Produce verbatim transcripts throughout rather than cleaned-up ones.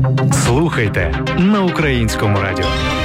Слухайте на Українському радіо.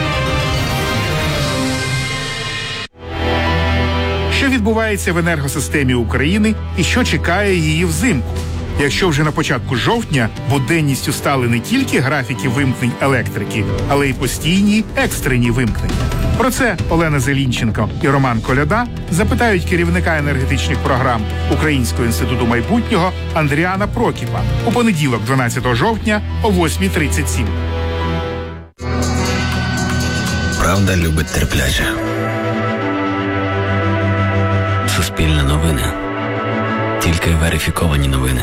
Що відбувається в енергосистемі України і що чекає її взимку? Якщо вже на початку жовтня буденністю стали не тільки графіки вимкнень електрики, але й постійні екстрені вимкнення. Про це Олена Зелінченко і Роман Коляда запитають керівника енергетичних програм Українського інституту майбутнього Андріана Прокіпа у понеділок, дванадцятого жовтня о восьмій тридцять сім. Правда любить терпляче. Суспільне новини. Тільки верифіковані новини.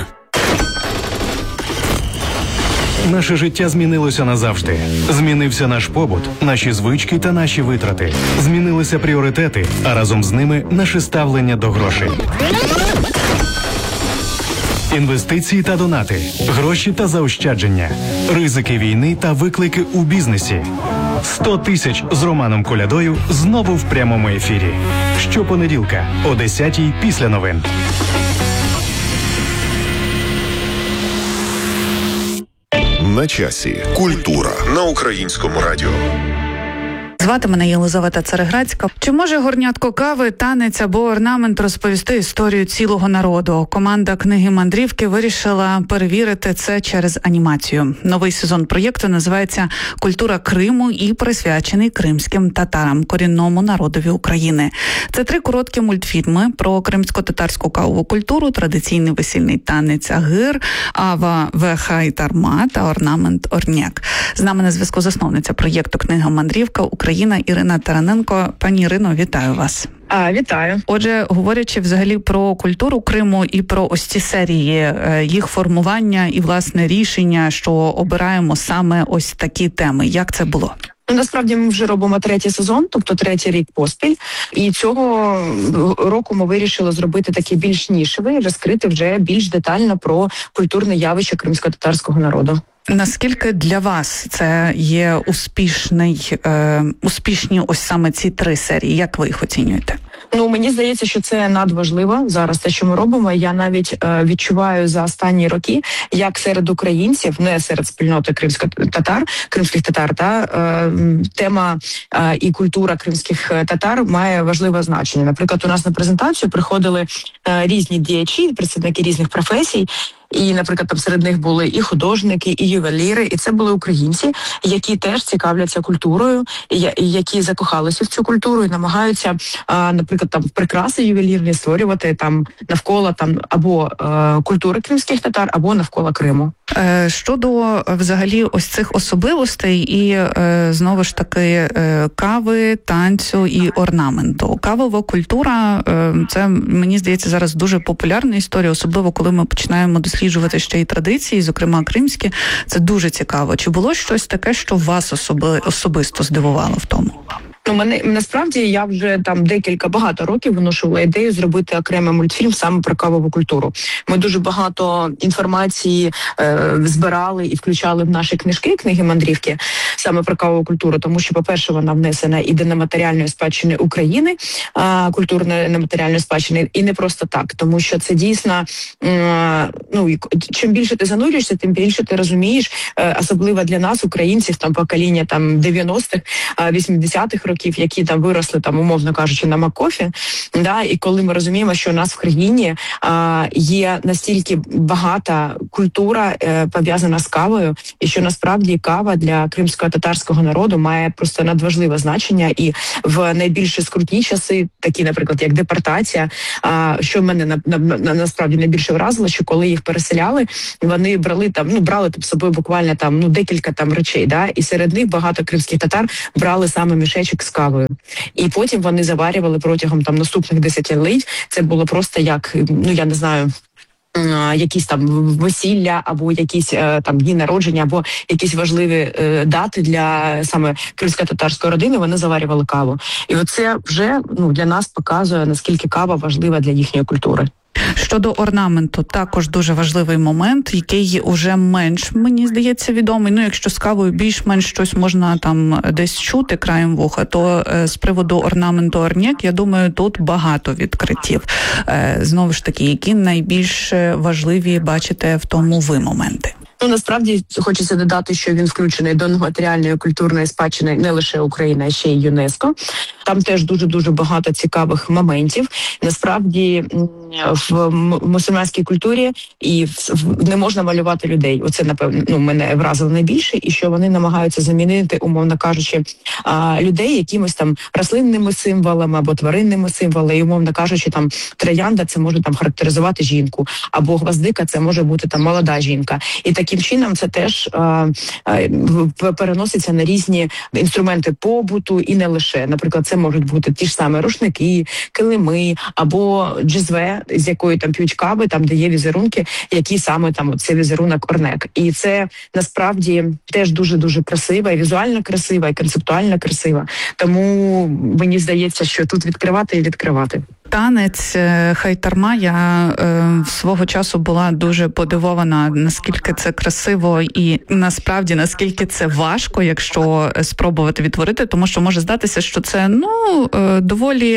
Наше життя змінилося назавжди. Змінився наш побут, наші звички та наші витрати. Змінилися пріоритети, а разом з ними наше ставлення до грошей. Інвестиції та донати, гроші та заощадження, ризики війни та виклики у бізнесі. сто тисяч з Романом Колядою знову в прямому ефірі. Щопонеділка о десятій після новин. На часі. Культура на Українському радіо. Звати мене Єлизавета Цареградська. Чи може горнятко кави, танець або орнамент розповісти історію цілого народу? Команда книги «Мандрівки» вирішила перевірити це через анімацію. Новий сезон проєкту називається «Культура Криму» і присвячений кримським татарам, корінному народові України. Це три короткі мультфільми про кримсько-татарську кавову культуру, традиційний весільний танець агир, ава вехай тарма та орнамент орняк. З нами на зв'язку засновниця проєкту «Книга «Мандрівка» Україна Ірина Тараненко. Пані Ірино, вітаю вас. А, вітаю. Отже, говорячи взагалі про культуру Криму і про ось ці серії, їх формування і, власне, рішення, що обираємо саме ось такі теми. Як це було? Ну, насправді ми вже робимо третій сезон, тобто третій рік поспіль. І цього року ми вирішили зробити такий більш нішевий, розкрити вже більш детально про культурне явище кримсько-татарського народу. Наскільки для вас це є успішний, е, успішні ось саме ці три серії? Як ви їх оцінюєте? Ну, мені здається, що це надважливо зараз те, що ми робимо. Я навіть е, відчуваю за останні роки, як серед українців, не серед спільноти кримсько-татар, кримських татар, та е, тема е, і культура кримських татар має важливе значення. Наприклад, у нас на презентацію приходили е, різні діячі, представники різних професій. І, наприклад, там серед них були і художники, і ювеліри, і це були українці, які теж цікавляться культурою, і які закохалися в цю культуру і намагаються, наприклад, там прикраси ювелірні створювати там навколо там або е, культури кримських татар, або навколо Криму. Щодо взагалі ось цих особливостей і е, знову ж таки е, кави, танцю і орнаменту. Кавова культура е, це, мені здається, зараз дуже популярна історія, особливо коли ми починаємо досліджувати ще й традиції, зокрема кримські. Це дуже цікаво. Чи було щось таке, що вас особи, особисто здивувало в тому? Ну, мене насправді я вже там декілька багато років виношувала ідею зробити окремий мультфільм саме про кавову культуру. Ми дуже багато інформації е, збирали і включали в наші книжки, книги мандрівки, саме про кавову культуру, тому що, по-перше, вона внесена і до нематеріальної спадщини України, е, культурної нематеріальної спадщини, і не просто так, тому що це дійсно, е, ну, чим більше ти занурюєшся, тим більше ти розумієш, е, особливо для нас, українців, там покоління там дев'яностих, вісімдесятих років, які там виросли, там, умовно кажучи, на Макофі, да, і коли ми розуміємо, що у нас в країні а, є настільки багата культура е, пов'язана з кавою, і що насправді кава для кримсько-татарського народу має просто надважливе значення, і в найбільш скрутні часи, такі, наприклад, як депортація, а, що мене на, на, на, насправді найбільше вразило, що коли їх переселяли, вони брали там, ну, брали там з собою буквально там, ну, декілька там речей, да, і серед них багато кримських татар брали саме мішечок з кавою. І потім вони заварювали протягом там наступних десятиліть. Це було просто як, ну, я не знаю, якісь там весілля, або якісь там дні народження, або якісь важливі е, дати для саме кримсько-татарської родини, вони заварювали каву. І оце вже, ну, для нас показує, наскільки кава важлива для їхньої культури. Щодо орнаменту, також дуже важливий момент, який уже менш, мені здається, відомий. Ну, якщо з кавою більш-менш щось можна там десь чути краєм вуха, то е, з приводу орнаменту орняк, я думаю, тут багато відкриттів. Е, знову ж таки, які найбільш важливі бачите в тому ви моменти? Ну, насправді, хочеться додати, що він включений до нематеріальної культурної спадщини не лише України, а ще й ЮНЕСКО. Там теж дуже-дуже багато цікавих моментів. Насправді, в мусульманській культурі і в, не можна малювати людей. Оце, напевно, ну, мене вразило найбільше, і що вони намагаються замінити, умовно кажучи, людей якимось там рослинними символами або тваринними символами. І, умовно кажучи, там троянда це може там характеризувати жінку, або гвоздика це може бути там молода жінка. І таким чином це теж а, а, переноситься на різні інструменти побуту і не лише. Наприклад, це можуть бути ті ж самі рушники, килими або джезве, з якої там п'ють кави, там де є візерунки, які саме там це візерунок орнек. І це насправді теж дуже-дуже красива, і візуально красива, і концептуально красива. Тому мені здається, що тут відкривати і відкривати. Танець хайтарма, я е, свого часу була дуже подивована, наскільки це красиво і насправді наскільки це важко, якщо спробувати відтворити, тому що може здатися, що це ну е, доволі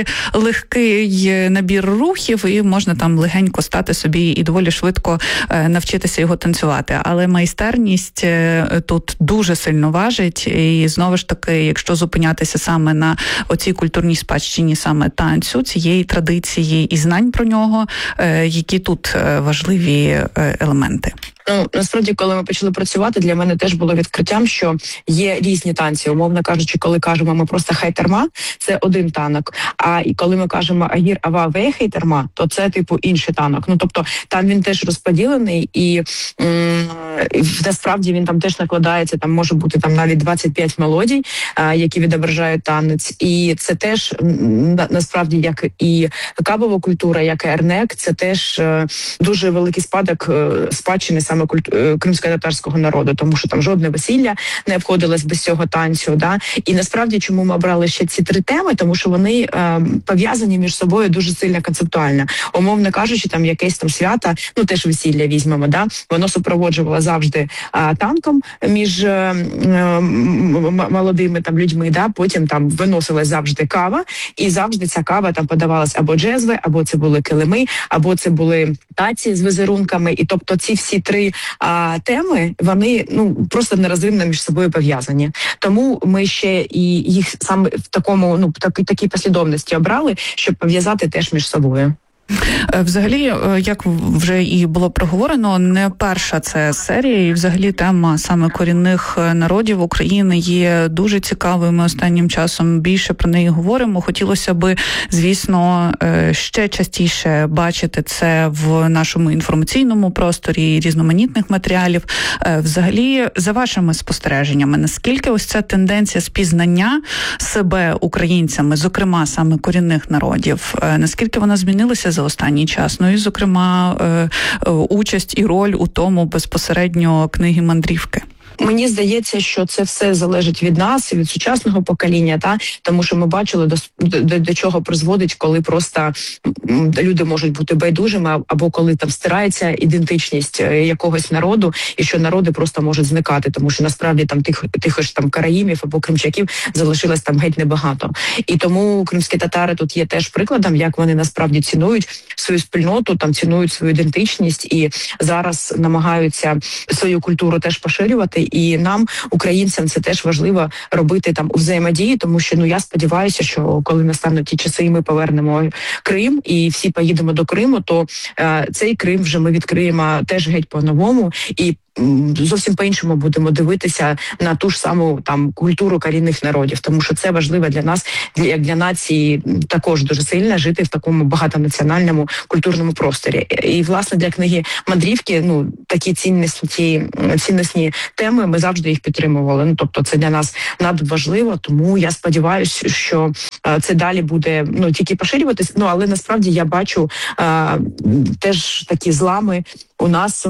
легкий набір рухів і можна там легенько стати собі і доволі швидко е, навчитися його танцювати. Але майстерність е, тут дуже сильно важить, і знову ж таки, якщо зупинятися саме на оцій культурній спадщині саме танцю, цієї традиції і знань про нього, які тут важливі елементи. Ну, насправді, коли ми почали працювати, для мене теж було відкриттям, що є різні танці. Умовно кажучи, коли кажемо ми просто хайтарма, це один танок. А і коли ми кажемо агір ава вей хайтарма, то це типу інший танок. Ну, тобто там він теж розподілений і м- насправді він там теж накладається, там може бути там навіть двадцять п'ять мелодій, а, які відображають танець. І це теж на, насправді, як і кабова культура, як і ернек, це теж е, дуже великий спадок е, спадщини саме кримсько-татарського народу, тому що там жодне весілля не обходилось без цього танцю. Да? І насправді, чому ми обрали ще ці три теми, тому що вони е, пов'язані між собою дуже сильно концептуально. Умовно кажучи, там якесь там свято, ну теж весілля візьмемо, да? Воно супроводжувало завжди е, танком між е, е, молодими там людьми, да? Потім там виносилась завжди кава, і завжди ця кава там подавалась або джезве, або це були килими, або це були таці з візерунками. І тобто ці всі три а, теми, вони ну просто нерозривно між собою пов'язані. Тому ми ще і їх саме в такому, ну такі такій послідовності обрали, щоб пов'язати теж між собою. Взагалі, як вже і було проговорено, не перша це серія, і взагалі тема саме корінних народів України є дуже цікавою. Ми останнім часом більше про неї говоримо. Хотілося би, звісно, ще частіше бачити це в нашому інформаційному просторі різноманітних матеріалів. Взагалі, за вашими спостереженнями, наскільки ось ця тенденція спізнання себе українцями, зокрема саме корінних народів, наскільки вона змінилася за останній час? Ну і, зокрема, е, е, участь і роль у тому безпосередньо книги мандрівки. Мені здається, що це все залежить від нас і від сучасного покоління, та тому що ми бачили до, до, до чого призводить, коли просто люди можуть бути байдужими, або коли там стирається ідентичність якогось народу, і що народи просто можуть зникати, тому що насправді там тих тих ж там караїмів або кримчаків залишилось там геть небагато. І тому кримські татари тут є теж прикладом, як вони насправді цінують свою спільноту, там цінують свою ідентичність і зараз намагаються свою культуру теж поширювати. І нам, українцям, це теж важливо робити там у взаємодії, тому що ну я сподіваюся, що коли настануть ті часи, і ми повернемо Крим, і всі поїдемо до Криму, то е, цей Крим вже ми відкриємо теж геть по-новому і зовсім по-іншому будемо дивитися на ту ж саму там культуру корінних народів, тому що це важливо для нас, як для нації, також дуже сильно жити в такому багатонаціональному культурному просторі. І власне для книги мандрівки, ну такі цінності, цінностні теми, ми завжди їх підтримували. Ну тобто, це для нас надважливо. Тому я сподіваюся, що це далі буде ну тільки поширюватись. Ну але насправді я бачу а, теж такі злами у нас.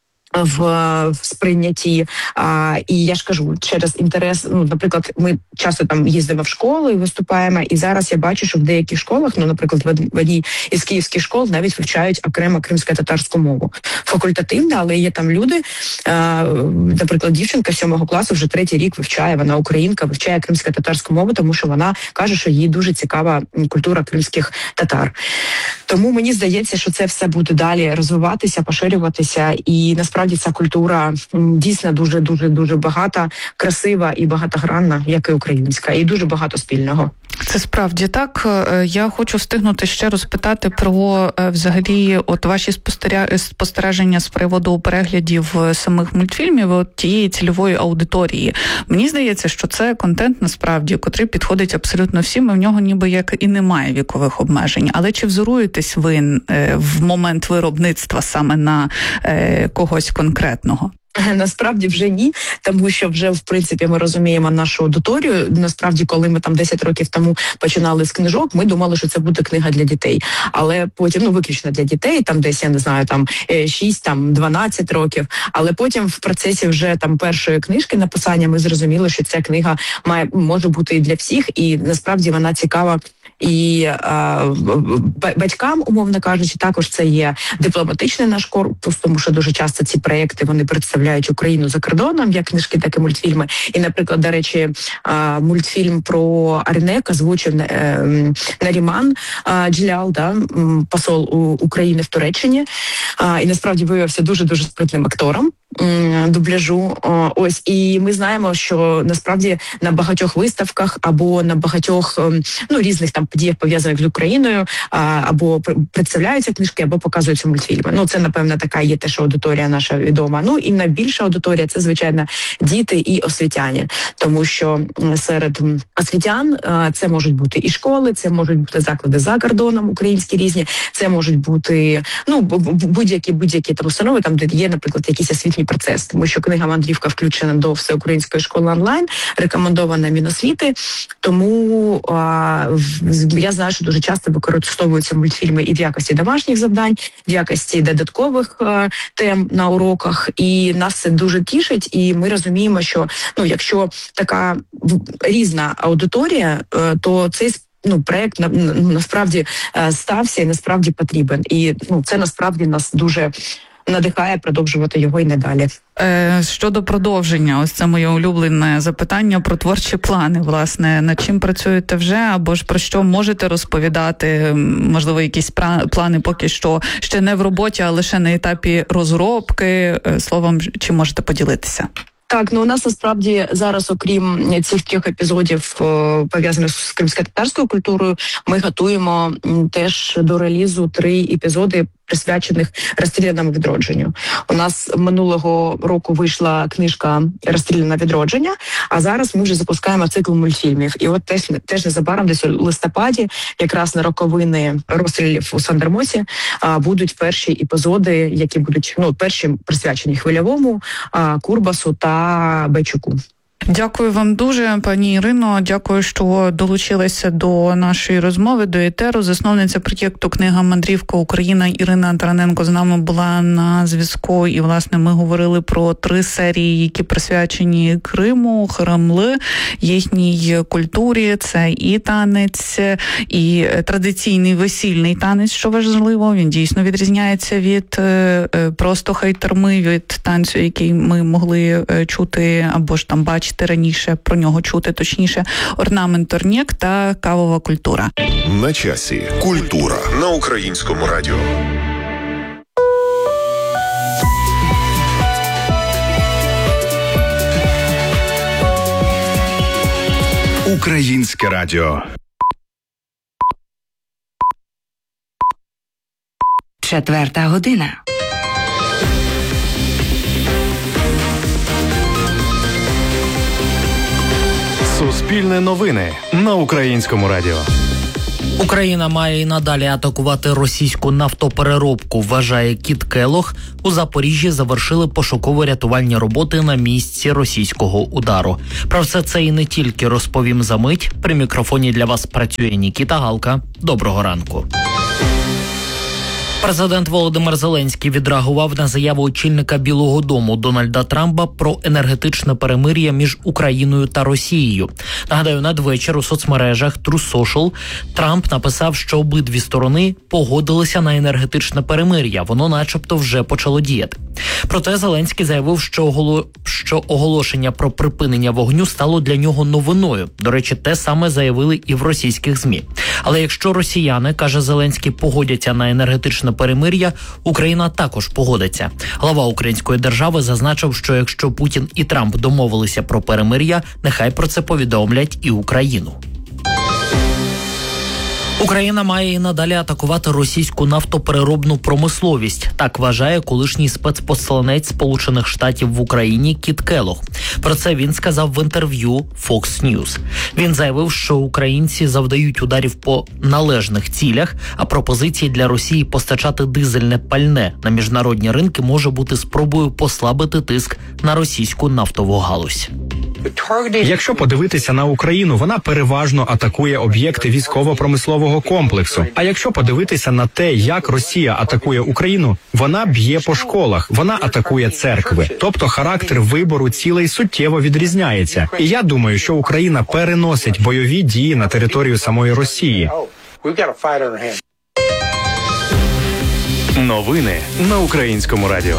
В, в сприйнятті, а, і я ж кажу, через інтерес, ну, наприклад, ми часто там їздимо в школи і виступаємо, і зараз я бачу, що в деяких школах, ну, наприклад, в одній із київських школ навіть вивчають окремо кримсько-татарську мову. Факультативно, але є там люди, а, наприклад, дівчинка сьомого класу вже третій рік вивчає, вона українка, вивчає кримсько-татарську мову, тому що вона каже, що їй дуже цікава культура кримських татар. Тому мені здається, що це все буде далі розвиватися, поширюватися, і насправді ця культура дійсно дуже дуже дуже багата, красива і багатогранна, як і українська, і дуже багато спільного. Це справді так. Я хочу встигнути ще розпитати про взагалі от ваші спостереження з приводу переглядів самих мультфільмів от тієї цільової аудиторії. Мені здається, що це контент насправді, котрий підходить абсолютно всім, і в нього ніби як і немає вікових обмежень. Але чи взоруєтесь ви в момент виробництва саме на когось конкретного? Насправді вже ні, тому що вже, в принципі, ми розуміємо нашу аудиторію. Насправді, коли ми там десять років тому починали з книжок, ми думали, що це буде книга для дітей. Але потім, ну, виключно для дітей, там десь, я не знаю, там шість, там дванадцять років. Але потім в процесі вже там першої книжки написання ми зрозуміли, що ця книга має, може бути і для всіх, і насправді вона цікава і а, батькам, умовно кажучи. Також це є дипломатичний наш корпус, тому що дуже часто ці проекти, вони представляють Україну за кордоном, як книжки, так і мультфільми. І, наприклад, до речі, а, мультфільм про Арнек озвучив е, Наріман а, Джилял, да, посол у, України в Туреччині. А, і насправді виявився дуже-дуже спритним актором дубляжу. Ось, і ми знаємо, що насправді на багатьох виставках або на багатьох, ну, різних там подіях, пов'язаних з Україною, або представляються книжки, або показуються мультфільми. Ну, це, напевно, така є теж аудиторія наша відома. Ну, і найбільша аудиторія – це, звичайно, діти і освітяни. Тому що серед освітян це можуть бути і школи, це можуть бути заклади за кордоном, українські різні, це можуть бути, ну, будь-які, будь-які там установи, там, де є, наприклад, якісь освітні процес, тому що книга «Мандрівка» включена до всеукраїнської школи онлайн, рекомендована Міносвіти, тому а, я знаю, що дуже часто використовуються мультфільми і в якості домашніх завдань, в якості додаткових а, тем на уроках, і нас це дуже тішить, і ми розуміємо, що, ну, якщо така різна аудиторія, то цей ну, проект на, насправді стався і насправді потрібен, і, ну, це насправді нас дуже надихає продовжувати його і надалі. Е, щодо продовження, ось це моє улюблене запитання про творчі плани, власне. Над чим працюєте вже, або ж про що можете розповідати? Можливо, якісь плани поки що ще не в роботі, а лише на етапі розробки. Словом, чи можете поділитися? Так, ну у нас насправді зараз, окрім цих трьох епізодів, пов'язаних з кримськотатарською культурою, ми готуємо теж до релізу три епізоди, присвячених розстріляному відродженню. У нас минулого року вийшла книжка «Розстріляне відродження», а зараз ми вже запускаємо цикл мультфільмів. І от теж, теж незабаром, десь у листопаді, якраз на роковини розстрілів у Сандермосі, будуть перші епізоди, які будуть, ну, перші присвячені Хвильовому, Курбасу та Бойчуку. Дякую вам дуже, пані Ірино. Дякую, що долучилися до нашої розмови, до етеру. Засновниця проєкту «Книга Мандрівка Україна» Ірина Тараненко з нами була на зв'язку. І, власне, ми говорили про три серії, які присвячені Криму, Харамли, їхній культурі. Це і танець, і традиційний весільний танець, що важливо. Він дійсно відрізняється від просто хайтарми, від танцю, який ми могли чути або ж там бачити раніше, про нього чути, точніше, орнамент Орнєк та кавова культура. На часі. Культура на Українському радіо. Українське радіо. Четверта година. Суспільне новини на Українському радіо. Україна має і надалі атакувати російську нафтопереробку, вважає Кіт Келлог. У Запоріжжі завершили пошуково-рятувальні роботи на місці російського удару. Про все це і не тільки розповім за мить. При мікрофоні для вас працює Нікіта Галка. Доброго ранку. Президент Володимир Зеленський відреагував на заяву очільника Білого дому Дональда Трампа про енергетичне перемир'я між Україною та Росією. Нагадаю, надвечір у соцмережах True Social Трамп написав, що обидві сторони погодилися на енергетичне перемир'я. Воно начебто вже почало діяти. Проте Зеленський заявив, що, оголо... що оголошення про припинення вогню стало для нього новиною. До речі, те саме заявили і в російських ЗМІ. Але якщо росіяни, каже Зеленський, погодяться на енергетичне перемир'я, Україна також погодиться. Глава української держави зазначив, що якщо Путін і Трамп домовилися про перемир'я, нехай про це повідомлять і Україну. Україна має і надалі атакувати російську нафтопереробну промисловість. Так вважає колишній спецпосланець Сполучених Штатів в Україні Кіт Келлог. Про це він сказав в інтерв'ю Fox News. Він заявив, що українці завдають ударів по належних цілях, а пропозиції для Росії постачати дизельне пальне на міжнародні ринки може бути спробою послабити тиск на російську нафтову галузь. Якщо подивитися на Україну, вона переважно атакує об'єкти військово-промислового комплексу. А якщо подивитися на те, як Росія атакує Україну, вона б'є по школах, вона атакує церкви. Тобто характер вибору цілей суттєво відрізняється. І я думаю, що Україна переносить бойові дії на територію самої Росії. Новини на Українському радіо.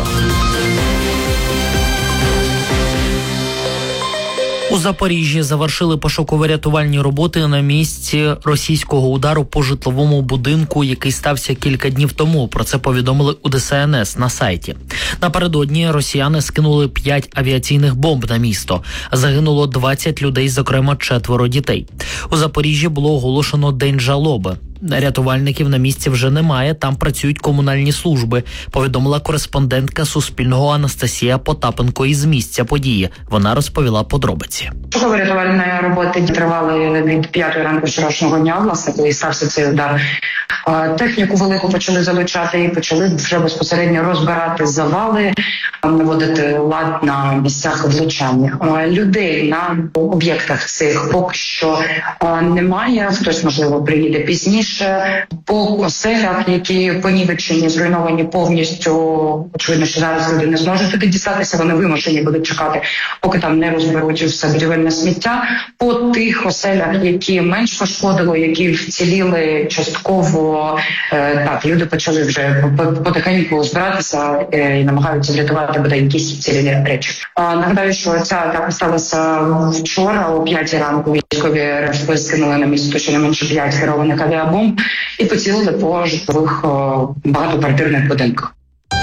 У Запоріжжі завершили пошуково-рятувальні роботи на місці російського удару по житловому будинку, який стався кілька днів тому. Про це повідомили у Де Ес Ен Ес на сайті. Напередодні росіяни скинули п'ять авіаційних бомб на місто. Загинуло двадцять людей, зокрема четверо дітей. У Запоріжжі було оголошено День жалоби. Рятувальників на місці вже немає, там працюють комунальні служби, повідомила кореспондентка Суспільного Анастасія Потапенко із місця події. Вона розповіла подробиці. Пошуково-рятувальні роботи тривали від п'ятої ранку вчорашнього дня, власне, коли стався цей удар. Техніку велику почали залучати і почали вже безпосередньо розбирати завали, наводити лад на місцях влучання. Людей на об'єктах цих поки що немає, хтось, можливо, приїде пізніше. По оселях, які понівечені, зруйновані повністю, очевидно, що зараз люди не зможуть туди дістатися, вони вимушені будуть чекати, поки там не розберуть все будівельне сміття. По тих оселях, які менш пошкодило, які вціліли частково, так, люди почали вже потихеньку збиратися і намагаються врятувати бодай якісь вцілілі речі. Нагадаю, що ця атака сталася вчора о п'ятій ранку. Військові РФ скинули на місто щонайменше п'ять керованих авіабомб і поцілили по житлових багатоквартирних будинках.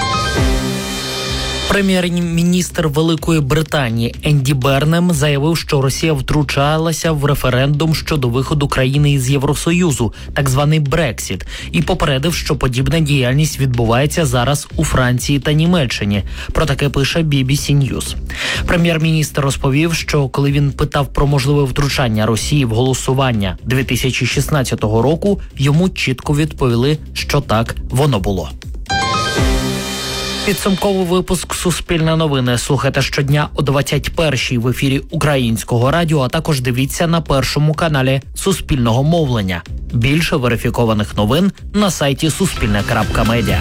Прем'єр-міністр Великої Британії Енді Бернем заявив, що Росія втручалася в референдум щодо виходу країни із Євросоюзу, так званий Брексіт, і попередив, що подібна діяльність відбувається зараз у Франції та Німеччині. Про таке пише бі бі сі News. Прем'єр-міністр розповів, що коли він питав про можливе втручання Росії в голосування дві тисячі шістнадцятого року, йому чітко відповіли, що так воно було. Підсумковий випуск «Суспільне новини» слухайте щодня о двадцять першій в ефірі Українського радіо, а також дивіться на першому каналі Суспільного мовлення. Більше верифікованих новин на сайті суспільне крапка медіа.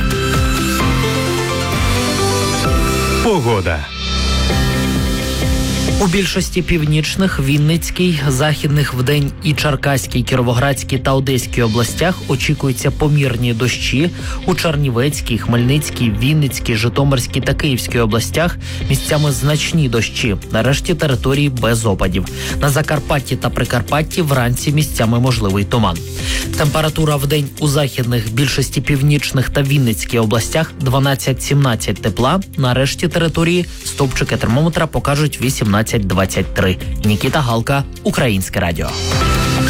Погода. У більшості північних, Вінницькій, Західних вдень і Черкаській, Кіровоградській та Одеській областях очікуються помірні дощі. У Чернівецькій, Хмельницькій, Вінницькій, Житомирській та Київській областях місцями значні дощі. На решті території без опадів. На Закарпатті та Прикарпатті вранці місцями можливий туман. Температура вдень у західних, більшості північних та Вінницькій областях дванадцять-сімнадцять тепла. На решті території стовпчики термометра покажуть вісімнадцять двадцять три. Нікіта Галка, Українське радіо.